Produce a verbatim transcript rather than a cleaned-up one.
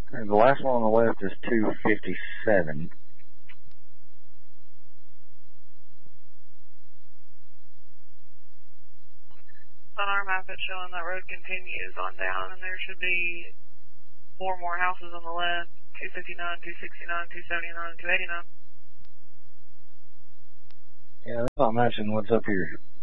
And the last one on the left is two fifty-seven. On our map, it's showing that road continues on down, and there should be four more houses on the left, two fifty-nine, two sixty-nine, two seventy-nine, and two eighty-nine. Yeah, that's not matching what's up here.